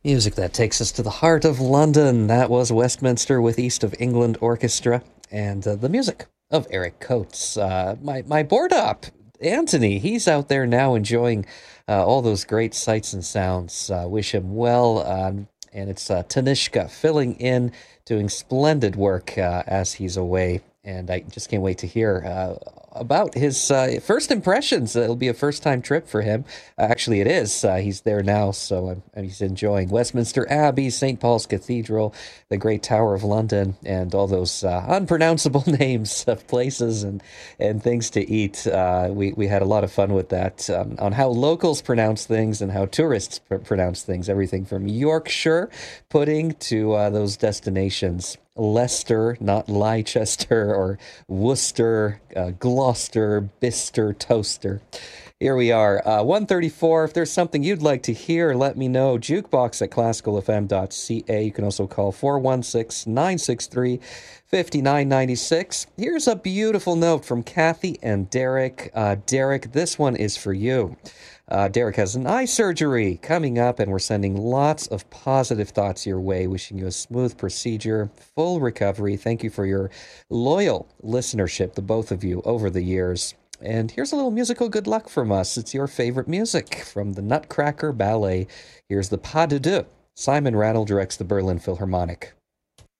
Music that takes us to the heart of London. That was Westminster with East of England Orchestra and the music of Eric Coates. My board up, Anthony, he's out there now enjoying all those great sights and sounds. Wish him well. And it's Tanishka filling in, doing splendid work as he's away. And I just can't wait to hear about his first impressions. It'll be a first time trip for him. Actually, it is. He's there now, so he's enjoying Westminster Abbey, St. Paul's Cathedral, the Great Tower of London, and all those unpronounceable names of places and things to eat. We had a lot of fun with that on how locals pronounce things and how tourists pronounce things. Everything from Yorkshire pudding to those destinations. Leicester, not Leicester, or Worcester, Gloucester, Bicester, Toaster. Here we are, 134. If there's something you'd like to hear, let me know. Jukebox at classicalfm.ca. You can also call 416-963-5996. Here's a beautiful note from Kathy and Derek. Derek, this one is for you. Derek has an eye surgery coming up, and we're sending lots of positive thoughts your way, wishing you a smooth procedure, full recovery. Thank you for your loyal listenership, the both of you, over the years. And here's a little musical good luck from us. It's your favorite music from the Nutcracker Ballet. Here's the Pas de Deux. Simon Rattle directs the Berlin Philharmonic.